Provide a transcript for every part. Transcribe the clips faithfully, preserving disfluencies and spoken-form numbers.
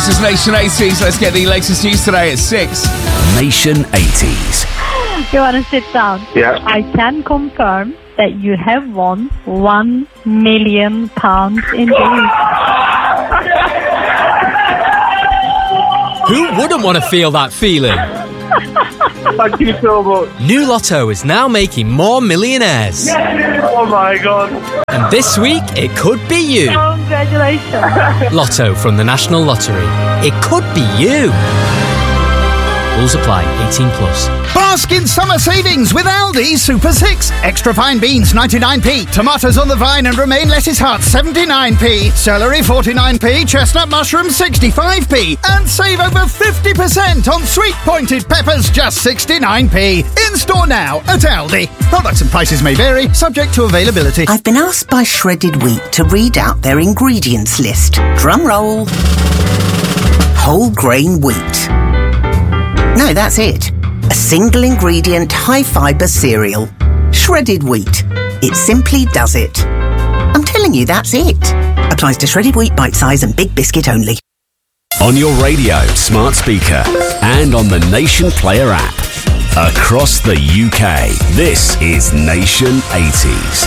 This is Nation eighties. Let's get the latest news today at six. Nation eighties. You want to sit down? Yeah. I can confirm that you have won one million pounds indeed. Who wouldn't want to feel that feeling? Thank you so much. New Lotto is now making more millionaires. Oh my God. And this week, it could be you. Congratulations. Lotto from the National Lottery. It could be you. Rules apply. eighteen plus. Bask in summer savings with Aldi Super six. Extra fine beans ninety-nine p. Tomatoes on the vine and romaine lettuce hearts seventy-nine p. Celery forty-nine p. Chestnut mushrooms sixty-five p. And save over fifty percent on sweet pointed peppers just sixty-nine p. In store now at Aldi. Products and prices may vary, subject to availability. I've been asked by Shredded Wheat to read out their ingredients list. Drum roll. Whole grain wheat. No, that's it. A single ingredient, high fibre cereal. Shredded wheat. It simply does it. I'm telling you, that's it. Applies to shredded wheat, bite size and big biscuit only. On your radio, smart speaker, and on the Nation Player app. Across the U K, this is Nation eighties.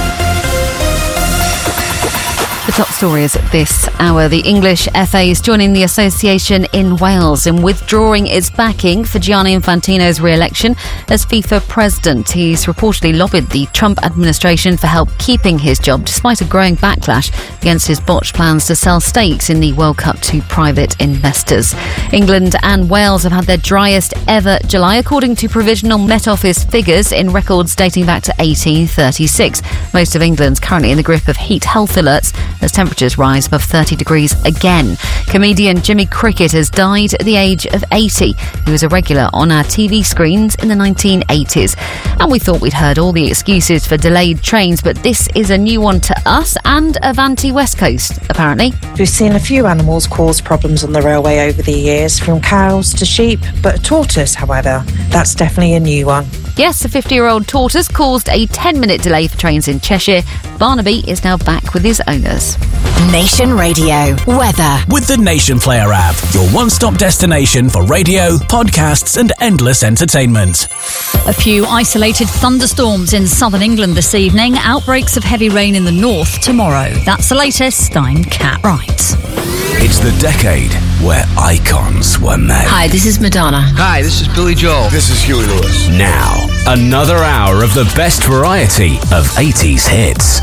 The top stories at this hour. The English F A is joining the association in Wales in withdrawing its backing for Gianni Infantino's re-election as FIFA president. He's reportedly lobbied the Trump administration for help keeping his job, despite a growing backlash against his botched plans to sell stakes in the World Cup to private investors. England and Wales have had their driest ever July, according to provisional Met Office figures in records dating back to eighteen thirty-six. Most of England's currently in the grip of heat health alerts as temperatures rise above thirty degrees again. Comedian Jimmy Cricket has died at the age of eighty. He was a regular on our T V screens in the nineteen eighties. And we thought we'd heard all the excuses for delayed trains, but this is a new one to us and Avanti West Coast, apparently. We've seen a few animals cause problems on the railway over the years, from cows to sheep, but a tortoise, however, that's definitely a new one. Yes, a fifty-year-old tortoise caused a ten-minute delay for trains in Cheshire. Barnaby is now back with his owners. Nation Radio weather With the Nation Player app, your one-stop destination for radio, podcasts and endless entertainment. A few isolated thunderstorms in southern England this evening. Outbreaks of heavy rain in the north tomorrow. That's the latest. I'm Kat Wright. It's the decade where icons were made. Hi, this is Madonna. Hi, this is Billy Joel. This is Huey Lewis. Now, another hour of the best variety of eighties hits.